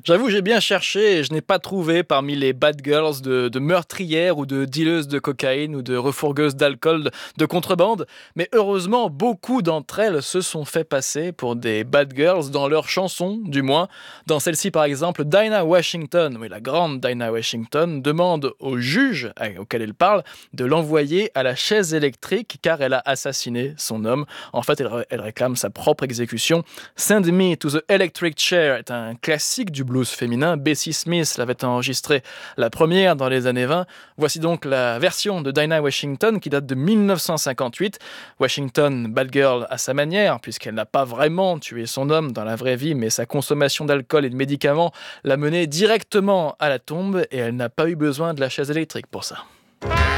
J'avoue, j'ai bien cherché et je n'ai pas trouvé parmi les bad girls de meurtrières ou de dealeuses de cocaïne ou de refourgueuses d'alcool de contrebande. Mais heureusement, beaucoup d'entre elles se sont fait passer pour des bad girls dans leurs chansons, du moins. Dans celle-ci, par exemple, Dinah Washington, oui, la grande Dinah Washington, demande au juge auquel elle parle de l'envoyer à la chaise électrique car elle a assassiné son homme. En fait, elle réclame sa propre exécution. Send Me to the Electric Chair est un classique du blues féminin. Bessie Smith l'avait enregistré la première dans les années 20. Voici donc la version de Dinah Washington qui date de 1958. Washington, bad girl à sa manière, puisqu'elle n'a pas vraiment tué son homme dans la vraie vie, mais sa consommation d'alcool et de médicaments l'a menée directement à la tombe et elle n'a pas eu besoin de la chaise électrique pour ça.